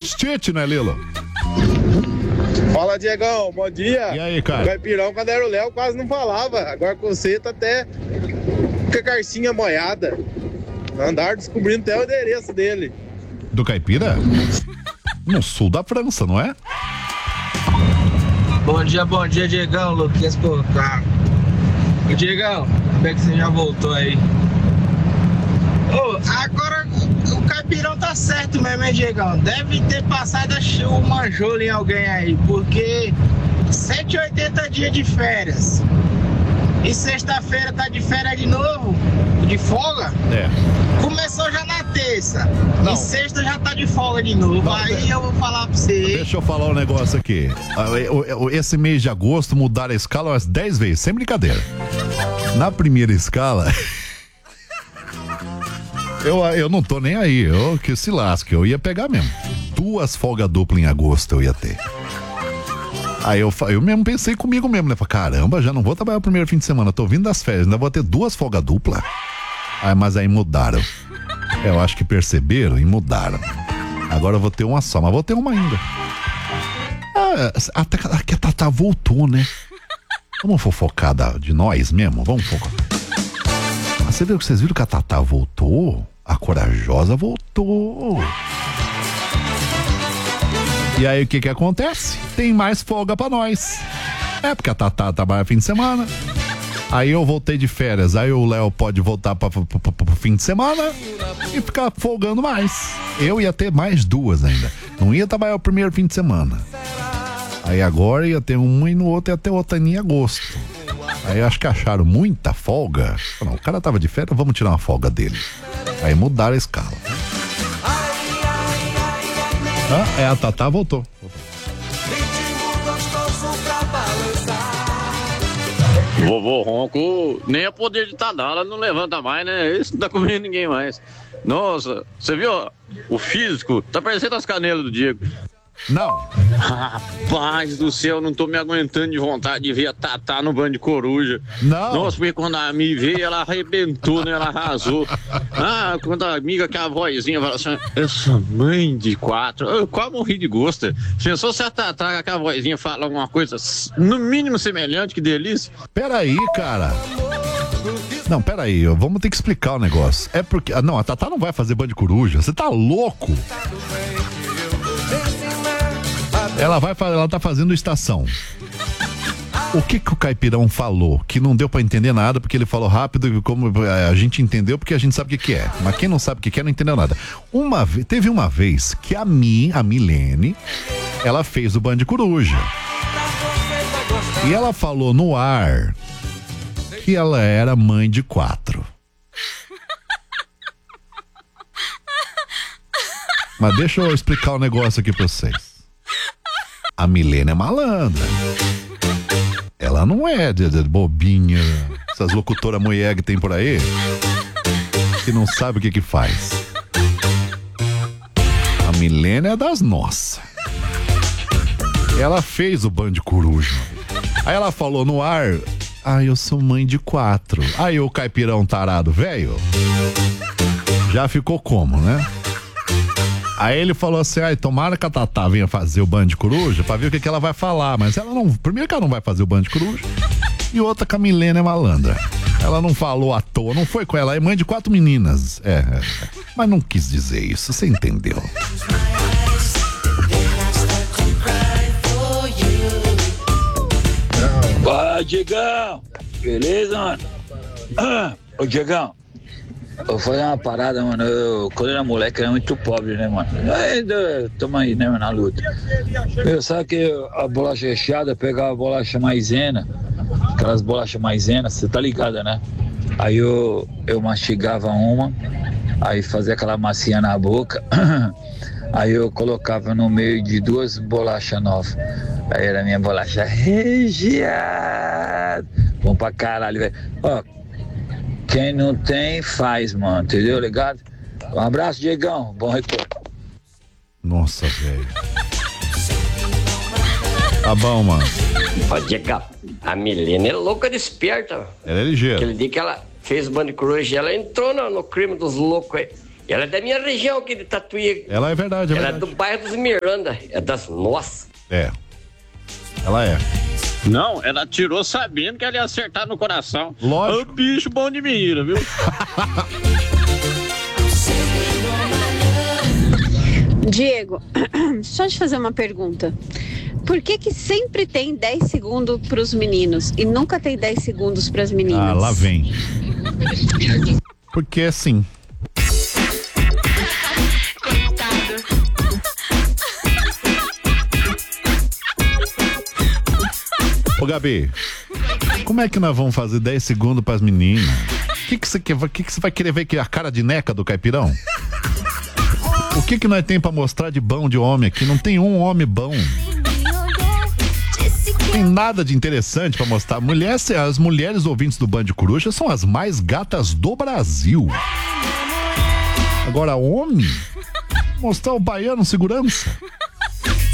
Stitch, né, Lilo? Fala, Diegão, bom dia. E aí, cara? O Caipirão, quando era o Léo, quase não falava. Agora com você tá até com a carcinha moiada. Andaram descobrindo até o endereço dele. Do Caipira? No sul da França, não é? Bom dia, Diegão, Luquinhas por cá. Ô, Diegão, como é que você já voltou aí? Ô, agora o Caipirão tá certo mesmo, hein, Diegão? Deve ter passado o manjolo em alguém aí, porque 180 dias de férias. E sexta-feira tá de férias de novo, de folga. É. Começou já na terça. Não. E sexta já tá de folga de novo. Não, aí eu vou falar pra você. Deixa eu falar um negócio aqui. Esse mês de agosto mudaram a escala umas 10 vezes, sem brincadeira. Na primeira escala, eu não tô nem aí, que se lasque, eu ia pegar mesmo. 2 folgas duplas em agosto eu ia ter. Aí eu mesmo pensei comigo mesmo, né? Falei, caramba, já não vou trabalhar o primeiro fim de semana, tô vindo das férias, ainda vou ter 2 folgas duplas. Mas aí mudaram. Eu acho que perceberam e mudaram. Agora eu vou ter uma só, mas vou ter uma ainda. Até que a Tatá voltou, né? Vamos fofocar de nós mesmo? Vamos focar. Vocês viram que a Tatá voltou? A corajosa voltou. E aí o que acontece? Tem mais folga pra nós. Porque a Tatá trabalha fim de semana. Aí eu voltei de férias. Aí o Léo pode voltar pro fim de semana e ficar folgando mais. Eu ia ter mais 2 ainda. Não ia trabalhar o primeiro fim de semana. Aí agora ia ter uma e no outro ia ter outra em agosto. Aí acho que acharam muita folga. Não, o cara tava de férias, vamos tirar uma folga dele. Aí mudaram a escala. A Tatá voltou. Vovô Ronco nem é poder de estar ela não levanta mais, né? Isso não tá comendo ninguém mais. Nossa, você viu o físico? Tá parecendo as canelas do Diego. Não. Rapaz do céu, não tô me aguentando de vontade de ver a Tatá no Band de Coruja. Não. Nossa, porque quando a Mi veio, ela arrebentou, né? Ela arrasou. Quando a amiga, que a vozinha fala assim, essa mãe de 4, eu quase morri de gosto. Pensou se a Tatá, com aquela vozinha, fala alguma coisa no mínimo semelhante, que delícia. Peraí, cara. Não, peraí, vamos ter que explicar o negócio. É porque, não, a Tatá não vai fazer Band de Coruja, você tá louco? Ela tá fazendo estação. O que o Caipirão falou? Que não deu pra entender nada, porque ele falou rápido e como a gente entendeu, porque a gente sabe o que é. Mas quem não sabe o que é, não entendeu nada. Teve uma vez que a Milene, ela fez o Band de Coruja. E ela falou no ar que ela era mãe de 4. Mas deixa eu explicar um negócio aqui pra vocês. A Milene é malandra. Ela não é de bobinha. Essas locutoras mulher que tem por aí, que não sabe o que faz. A Milene é das nossas. Ela fez o Band de Coruja. Aí ela falou no ar, eu sou mãe de 4. Aí o Caipirão tarado, velho, já ficou como, né? Aí ele falou assim, tomara que a Tatá venha fazer o Band de Coruja pra ver o que ela vai falar, mas ela não, primeiro que ela não vai fazer o Band de Coruja, e outra que a Milene é malandra. Ela não falou à toa, não foi com ela, é mãe de 4 meninas. Mas não quis dizer isso, você entendeu? Fala, Diegão! Beleza, mano? Ô, Diegão, eu vou fazer uma parada, mano. Quando eu era moleque, eu era muito pobre, né, mano? Ainda tamo aí, né, na luta. Sabe que a bolacha recheada, pegava a bolacha maisena, aquelas bolachas maisena, você tá ligado, né? Aí eu mastigava uma, aí fazia aquela massinha na boca, aí eu colocava no meio de 2 bolachas novas. Aí era minha bolacha recheada. Bom pra caralho, velho. Ó, quem não tem, faz, mano. Entendeu, ligado? Um abraço, Diegão. Bom retorno. Nossa, velho. Tá bom, mano. Ó, Diegão, a Milene é louca desperta. Ela é ligeira. Aquele dia que ela fez o Band de Coruja, ela entrou no crime dos loucos aí. Ela é da minha região aqui de Tatuí. Ela é verdade, é Ela verdade. é do bairro dos Miranda, é das nossas. É. Ela é. Não, ela tirou sabendo que ela ia acertar no coração. Lógico. Ô, bicho bom de menina, viu? Diego, deixa eu te fazer uma pergunta. Por que sempre tem 10 segundos para os meninos e nunca tem 10 segundos para as meninas? Ah, lá vem. Porque assim. Ô, Gabi, como é que nós vamos fazer 10 segundos pras meninas? O que você quer? O que você vai querer ver, que a cara de neca do caipirão? O que nós tem pra mostrar de bom de homem aqui? Não tem um homem bom. Não tem nada de interessante pra mostrar. As mulheres ouvintes do Band Coruja são as mais gatas do Brasil. Agora, homem? Mostrar o baiano segurança?